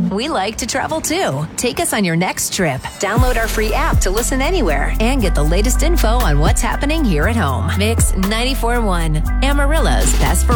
We like to travel too. Take us on your next trip. Download our free app to listen anywhere and get the latest info on what's happening here at home. Mix 94.1, Amarillo's best for